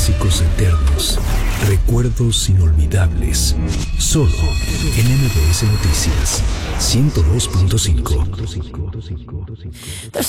clásicos eternos, recuerdos inolvidables. Solo en MBS Noticias 102.5.